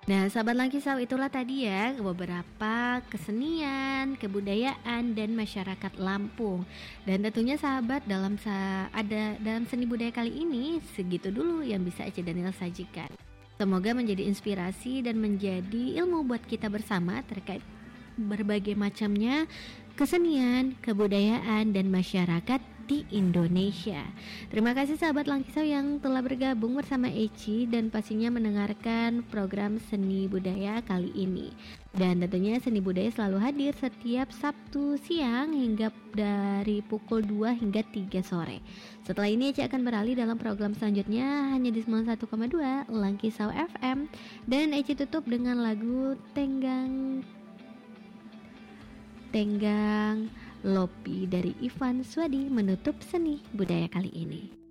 Nah, sahabat Langkisau, itulah tadi ya beberapa kesenian, kebudayaan dan masyarakat Lampung. Dan tentunya sahabat dalam seni budaya kali ini segitu dulu yang bisa Ece Daniel sajikan. Semoga menjadi inspirasi dan menjadi ilmu buat kita bersama terkait berbagai macamnya kesenian, kebudayaan dan masyarakat di Indonesia. Terima kasih sahabat Langkisau yang telah bergabung bersama Eci dan pastinya mendengarkan program Seni Budaya kali ini. Dan tentunya Seni Budaya selalu hadir setiap Sabtu siang hingga dari pukul 2 hingga 3 sore. Setelah ini Eci akan beralih dalam program selanjutnya hanya di 91,2 Langkisau FM. Dan Eci tutup dengan lagu Tenggang Lopi dari Ivan Swadi menutup Seni Budaya kali ini.